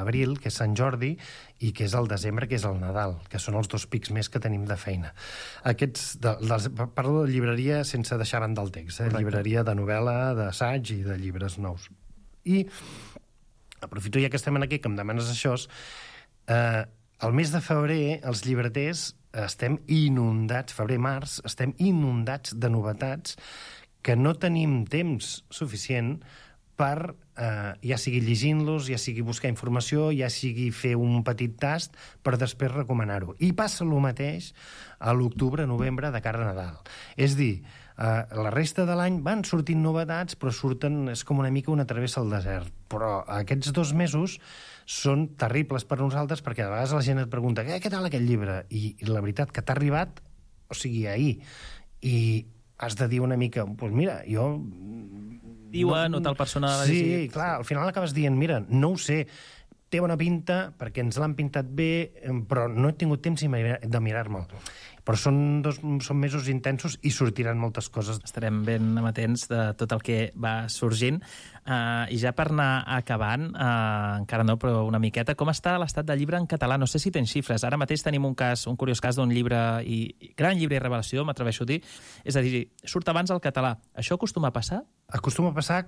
l'abril, que és Sant Jordi, i que és el desembre, que és el Nadal, que són els 2 pics més que tenim de feina. Parlo de llibreria sense deixar banda el text, llibreria de novel·la, d'assaig i de llibres nous. I aprofito ja que estem aquí, que em demanes això, el mes de febrer els llibreters estem inundats, febrer-març, estem inundats de novetats que no tenim temps suficient per, ja sigui llegint-los, ja sigui buscar informació, ja sigui fer un petit tast per després recomanar-ho. I passa el mateix a l'octubre, novembre, de cara a Nadal. És dir, la resta de l'any van sortint novetats, però surten, és com una mica una travessa al desert. Però aquests 2 mesos són terribles per nosaltres, perquè a vegades la gent et pregunta què tal aquest llibre? I la veritat que t'ha arribat, o sigui, ahir, i has de dir una mica, doncs mira, jo... Diuen, o tal persona... Sí, clar, al final acabes dient, mira, no ho sé, té bona pinta, perquè ens l'han pintat bé, però no he tingut temps de mirar-me'l. Però són mesos intensos i sortiran moltes coses. Estarem ben amatents de tot el que va sorgint. I ja per anar acabant, encara no, però una miqueta, com està l'estat del llibre en català? No sé si tens xifres. Ara mateix tenim un curiós cas d'un llibre, gran llibre i revelació, m'atreveixo a dir. És a dir, surt abans el català. Això acostuma a passar? Acostuma a passar...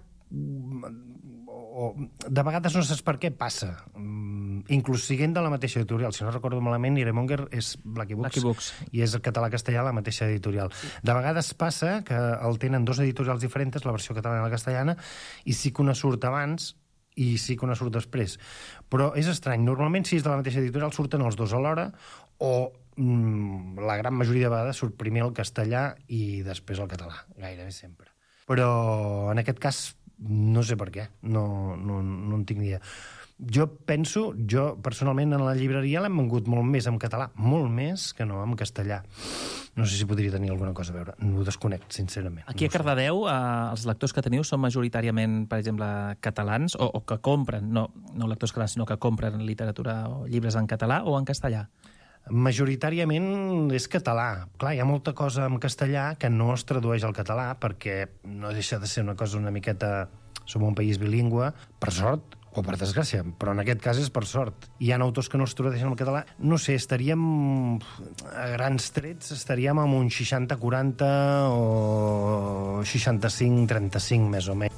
de vegades no saps per què passa, inclús siguent de la mateixa editorial. Si no recordo malament, Iremonger és Blackie Books i és el català-castellà la mateixa editorial. De vegades passa que el tenen 2 editorials diferents, la versió catalana i la castellana, i sí que una surt abans i sí que una surt després. Però és estrany, normalment si és de la mateixa editorial surten els 2 alhora, o la gran majoria de vegades surt primer el castellà i després el català, gairebé sempre. Però en aquest cas no sé per què, no en tinc ni idea. Jo personalment en la llibreria l'hem vengut molt més en català, molt més que no en castellà. No sé si podria tenir alguna cosa a veure, no ho desconec, sincerament. Aquí a Cardedeu, els lectors que teniu són majoritàriament, per exemple, catalans, o que compren, no lectors catalans, sinó que compren literatura o llibres en català o en castellà? Majoritàriament és català. Clar, hi ha molta cosa en castellà que no es tradueix al català perquè no deixa de ser una cosa una miqueta... Som un país bilingüe, per sort o per desgràcia, però en aquest cas és per sort. Hi ha autors que no es tradueixen al català. No sé, estaríem a grans trets, estaríem amb un 60-40 o 65-35 més o menys.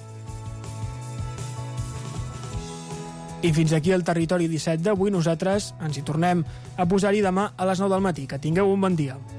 I fins aquí el Territori 17 d'avui. Nosaltres ens hi tornem a posar-hi demà a les 9 del matí. Que tingueu un bon dia.